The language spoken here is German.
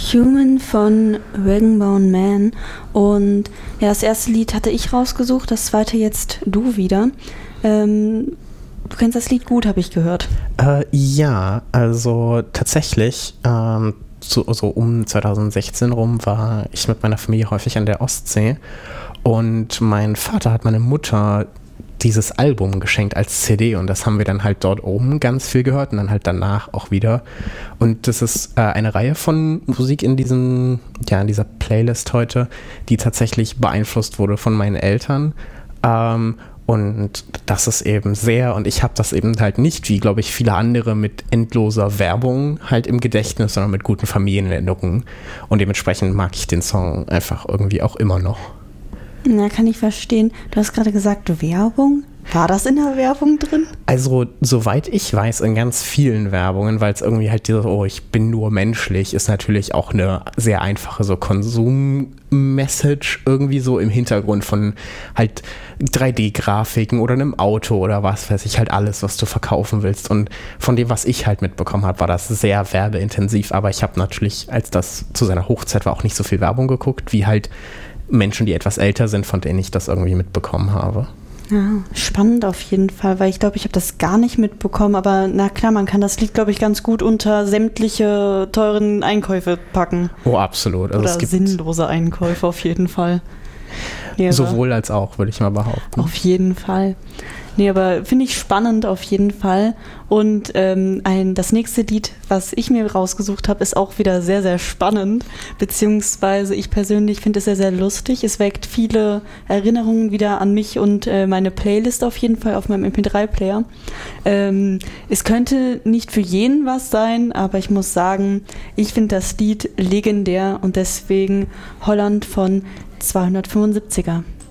Human von Rag'n'Bone Man. Und ja, das erste Lied hatte ich rausgesucht, das zweite jetzt du wieder. Du kennst das Lied gut, habe ich gehört. Ja, also tatsächlich, so um 2016 rum war ich mit meiner Familie häufig an der Ostsee und mein Vater hat meine Mutter dieses Album geschenkt als CD und das haben wir dann halt dort oben ganz viel gehört und dann halt danach auch wieder. Und das ist eine Reihe von Musik in in dieser Playlist heute, die tatsächlich beeinflusst wurde von meinen Eltern. Und das ist eben sehr, und ich habe das eben halt nicht, wie glaube ich viele andere, mit endloser Werbung halt im Gedächtnis, sondern mit guten Familienerinnerungen. Und dementsprechend mag ich den Song einfach irgendwie auch immer noch. Na, kann ich verstehen. Du hast gerade gesagt Werbung. War das in der Werbung drin? Also, soweit ich weiß, in ganz vielen Werbungen, weil es irgendwie halt dieses, oh, ich bin nur menschlich, ist natürlich auch eine sehr einfache so Konsum-Message irgendwie so im Hintergrund von halt 3D-Grafiken oder einem Auto oder was weiß ich, halt alles, was du verkaufen willst. Und von dem, was ich halt mitbekommen habe, war das sehr werbeintensiv, aber ich habe natürlich, als das zu seiner Hochzeit war, auch nicht so viel Werbung geguckt, wie halt Menschen, die etwas älter sind, von denen ich das irgendwie mitbekommen habe. Ja, spannend auf jeden Fall, weil ich glaube, ich habe das gar nicht mitbekommen, aber na klar, man kann das Lied, glaube ich, ganz gut unter sämtliche teuren Einkäufe packen. Oh, absolut. Also oder es gibt sinnlose Einkäufe auf jeden Fall. Nee, sowohl als auch, würde ich mal behaupten. Auf jeden Fall. Nee, aber finde ich spannend auf jeden Fall. Und das nächste Lied, was ich mir rausgesucht habe, ist auch wieder sehr, sehr spannend. Beziehungsweise ich persönlich finde es sehr, sehr lustig. Es weckt viele Erinnerungen wieder an mich und meine Playlist auf jeden Fall auf meinem MP3-Player. Es könnte nicht für jeden was sein, aber ich muss sagen, ich finde das Lied legendär und deswegen Holland von 275er.